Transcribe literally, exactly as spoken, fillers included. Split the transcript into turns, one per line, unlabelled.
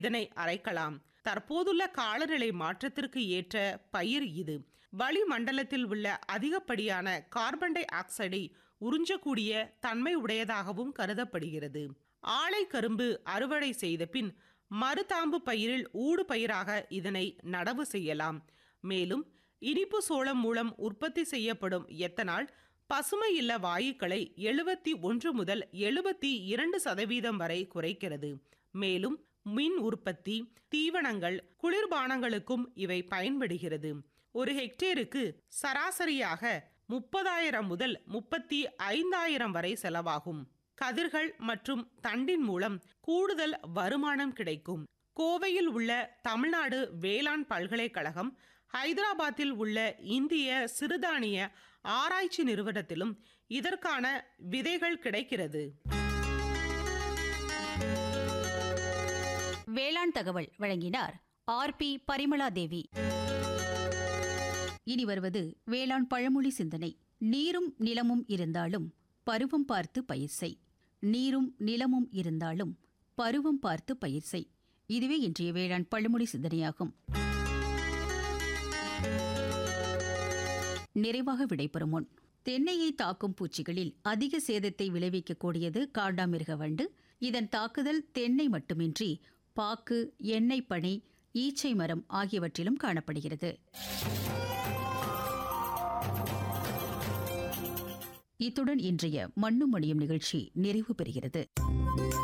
இதனை அரைக்கலாம். தற்போதுள்ள காலநிலை மாற்றத்திற்கு ஏற்ற பயிர் இது. வளிமண்டலத்தில் உள்ள அதிகப்படியான கார்பன் டை ஆக்சைடை உறிஞ்சக்கூடிய தன்மை உடையதாகவும் கருதப்படுகிறது. ஆலை கரும்பு அறுவடை செய்த பின் மருதாம்பு பயிரில் ஊடு பயிராக இதனை நடவு செய்யலாம். மேலும் இனிப்பு சோளம் மூலம் உற்பத்தி செய்யப்படும் எத்தனால் பசுமை இல்ல வாயுக்களை எழுபத்தி ஒன்று முதல் எழுபத்தி இரண்டு சதவீதம் வரை குறைக்கிறது. மேலும் மின் உற்பத்தி, தீவனங்கள், குளிர்பானங்களுக்கும் இவை பயன்படுகிறது. ஒரு ஹெக்டேருக்கு சராசரியாக முப்பதாயிரம் முதல் முப்பத்தி ஐந்தாயிரம் வரை செலவாகும். கதிர்கள் மற்றும் தண்டின் மூலம் கூடுதல் வருமானம் கிடைக்கும். கோவையில் உள்ள தமிழ்நாடு வேளாண் பல்கலைக்கழகம், ஹைதராபாத்தில் உள்ள இந்திய சிறுதானிய ஆராய்ச்சி நிறுவனத்திலும் இதற்கான விதைகள் கிடைக்கிறது.
வேளாண் தகவல் வழங்கினார் ஆர் பி பரிமளா தேவி. இனி வருவது வேளாண் பழமொழி சிந்தனை. நீரும் நிலமும் இருந்தாலும் பருவம் பார்த்து பயிர் செய். நீரும் நிலமும் இருந்தாலும் பருவம் பார்த்து பயிர் செய். இதுவே இன்றைய வேளாண் பழமொழி சிந்தனையாகும். நிறைவாக விடைபெறும் முன், தென்னையை தாக்கும் பூச்சிகளில் அதிக சேதத்தை விளைவிக்கக்கூடியது காண்டாமிருக வண்டு. இதன் தாக்குதல் தென்னை மட்டுமின்றி பாக்கு, எண்ணெய் பனை, ஈச்சை மரம் ஆகியவற்றிலும் காணப்படுகிறது. இத்துடன் இன்றைய மண்ணும் மணியும் நிகழ்ச்சி நிறைவு பெறுகிறது.